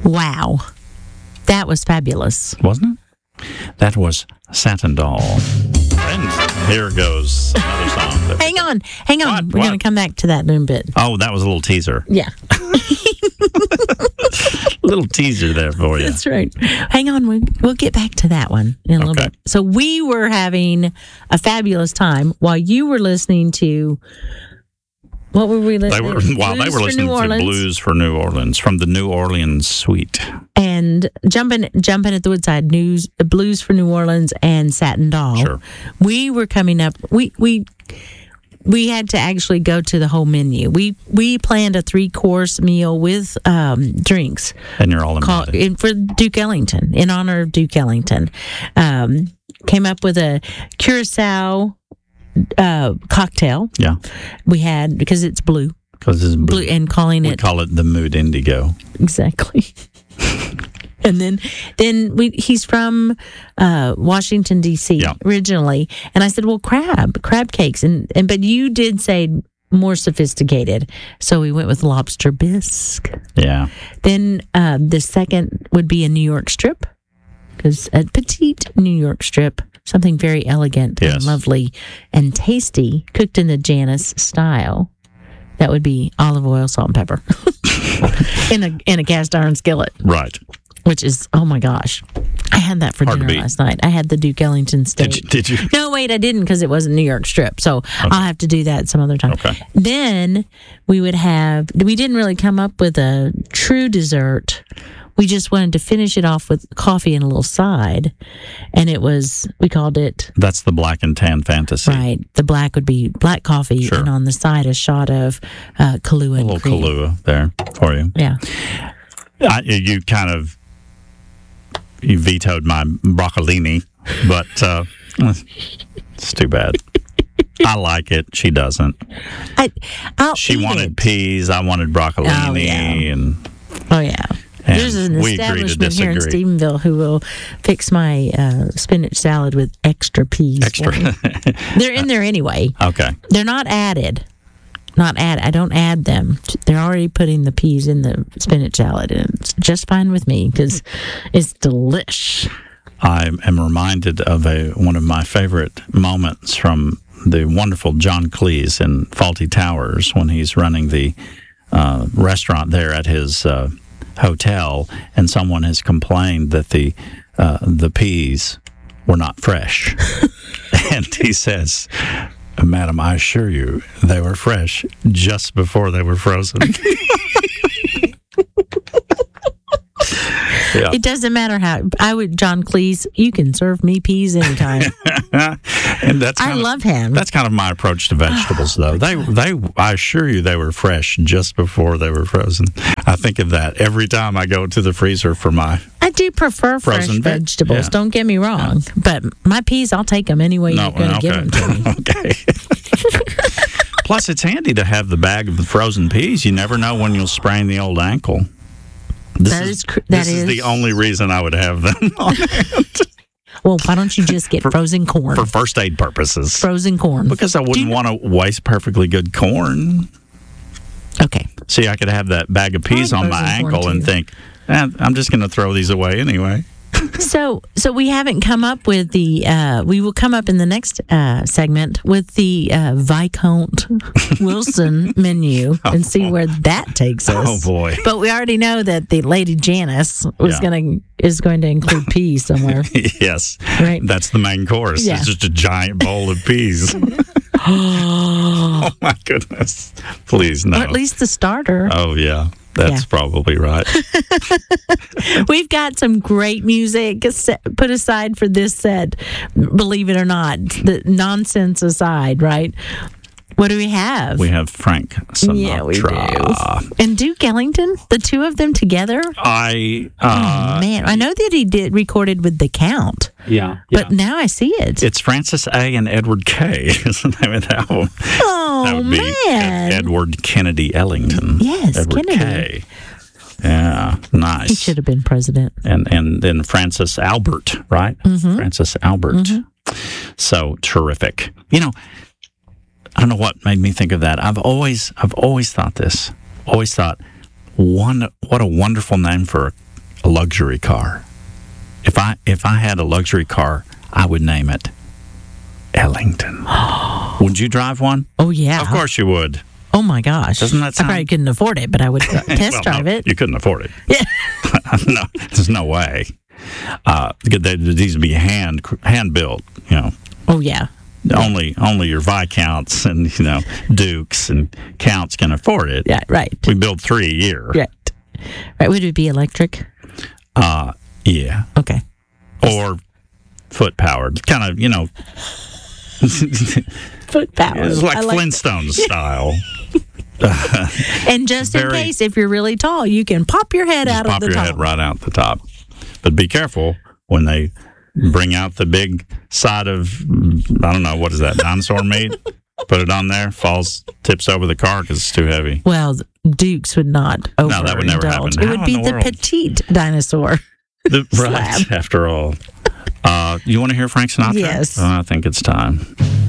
Wow. That was fabulous. Wasn't it? That was Satin Doll. And here goes another song. Hang on. What? We're going to come back to that in a bit. Oh, that was a little teaser. Yeah. Little teaser there for you. That's right. Hang on. We'll get back to that one in a little bit. So we were having a fabulous time while you were listening to... What were we listening to? While they were listening to Blues for New Orleans from the New Orleans Suite. And jumping at the Woodside, Blues for New Orleans and Satin Doll. Sure. We were coming up. We had to actually go to the whole menu. We planned a 3-course meal with drinks. And you're all invited. For Duke Ellington, in honor of Duke Ellington. Came up with a Curacao cocktail. Yeah. We had, because it's blue. Because it's blue. And calling we call it the Mood Indigo. Exactly. And then he's from Washington, D.C. Originally. And I said, well, crab cakes. But you did say more sophisticated. So we went with lobster bisque. Yeah. Then the second would be a New York strip. Because a petite New York strip, something very elegant and lovely and tasty, cooked in the Janice style. That would be olive oil, salt, and pepper in a cast iron skillet. Right. Which is, oh my gosh. I had that for dinner last night. I had the Duke Ellington steak. Did you? No, wait, I didn't, because it wasn't New York strip. So I'll have to do that some other time. Okay. Then we didn't really come up with a true dessert. We just wanted to finish it off with coffee and a little side. And we called it... That's the black and tan fantasy. Right. The black would be black coffee, and on the side a shot of Kahlua and cream. A little Kahlua there for you. Yeah. You vetoed my broccolini, but it's too bad. I like it. She doesn't. She wanted peas. I wanted broccolini. Oh, yeah. There's an establishment here in Stephenville who will fix my spinach salad with extra peas. They're in there anyway. Okay. They're not added. I don't add them. They're already putting the peas in the spinach salad, and it's just fine with me because it's delish. I am reminded of one of my favorite moments from the wonderful John Cleese in Fawlty Towers when he's running the restaurant there at his hotel, and someone has complained that the peas were not fresh. And he says, "Madam, I assure you they were fresh just before they were frozen." Yeah. It doesn't matter how. John Cleese, you can serve me peas anytime. And I love him. That's kind of my approach to vegetables, though. I assure you they were fresh just before they were frozen. I think of that every time I go to the freezer for my I do prefer fresh vegetables, don't get me wrong. Yeah. But my peas, I'll take them any way you're going to give them to me. Okay. Plus, it's handy to have the bag of the frozen peas. You never know when you'll sprain the old ankle. This is the only reason I would have them on hand. Well, why don't you just get frozen corn? For first aid purposes. Frozen corn. Because I wouldn't want to waste perfectly good corn. Okay. See, I could have that bag of peas on my ankle and think, I'm just going to throw these away anyway. So we haven't come up with we will come up in the next segment with the Viscount Wilson menu and see where that takes us. Oh boy. But we already know that the Lady Janice is going to include peas somewhere. Yes. Right. That's the main course. Yeah. It's just a giant bowl of peas. Oh my goodness. Please no. Or at least the starter. Oh yeah. That's probably right. We've got some great music put aside for this set, believe it or not. The nonsense aside, right? What do we have? We have Frank Sinatra. Yeah, we do. And Duke Ellington, the two of them together? Man, I know that he recorded with the Count. Yeah. But now I see it. It's Francis A. and Edward K. is the name of the album. Oh, that would be man. Edward Kennedy Ellington. Yes, Edward Kennedy. K. Yeah, nice. He should have been president. And then Francis Albert, right? Mm-hmm. Francis Albert. Mm-hmm. So terrific. I don't know what made me think of that. I've always thought this. Always thought, what a wonderful name for a luxury car. If I had a luxury car, I would name it Ellington. Would you drive one? Oh, yeah. Of course you would. Oh, my gosh. Doesn't that sound... I probably couldn't afford it, but I would test drive it. You couldn't afford it. Yeah. No, there's no way. These would be hand built, Oh, yeah. Only your Viscounts and, Dukes and Counts can afford it. Yeah, right. We build 3 a year. Right. Right. Would it be electric? Yeah. Okay. Or foot powered. Kind of, foot powered. It's like Flintstones style. And just in case, if you're really tall, you can pop your head out of the top. Pop your head right out the top. But be careful when they bring out the big side of, I don't know, what is that, dinosaur meat? Put it on there, tips over the car because it's too heavy. Well, Dukes would not overindulge. No, that would never happen. It would be the petite dinosaur. Right, after all. You want to hear Frank Sinatra? Yes. I think it's time.